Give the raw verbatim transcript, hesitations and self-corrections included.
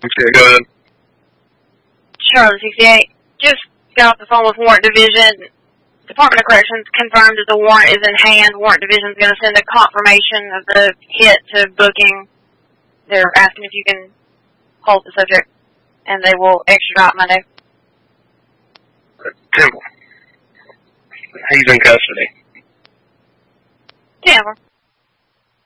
Okay, go ahead. Charlotte sixty-eight. Just got off the phone with Warrant Division. Department of Corrections confirmed that the warrant is in hand. Warrant Division is going to send a confirmation of the hit to booking. They're asking if you can hold the subject, and they will extradite Monday. Temple. He's in custody. Temple.